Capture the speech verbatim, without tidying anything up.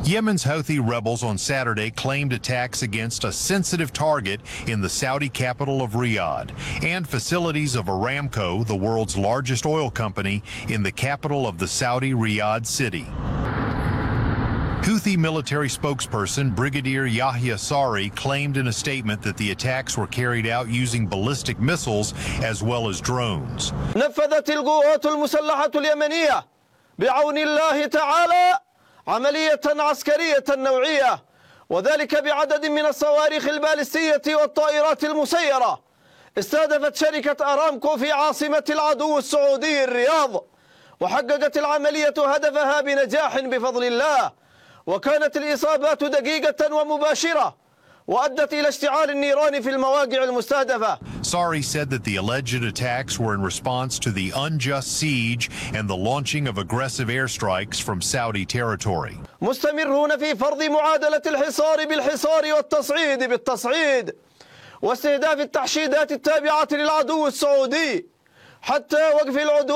Yemen's Houthi rebels on Saturday claimed attacks against a sensitive target in the Saudi capital of Riyadh and facilities of Aramco, the world's largest oil company, in the capital of the Saudi Riyadh city. Houthi military spokesperson Brigadier Yahya Sari claimed in a statement that the attacks were carried out using ballistic missiles as well as drones. نفذت القوات المسلحة اليمنية بعون الله تعالى عملية عسكرية نوعية، وذلك بعدد من الصواريخ البالستية والطائرات المسيرة استهدفت شركة أرامكو في عاصمة العدو السعودي الرياض، وحققت العملية هدفها بنجاح بفضل الله، وكانت الإصابات دقيقة ومباشرة وأدت إلى اشتعال النيران في المواقع المستهدفة. Sari said that the alleged attacks were in response to the unjust siege and the launching of aggressive airstrikes from Saudi territory. مستمرون في فرض معادلة الحصار بالحصار والتصعيد بالتصعيد واستهداف التحشيدات التابعة للعدو السعودي حتى وقف العدوان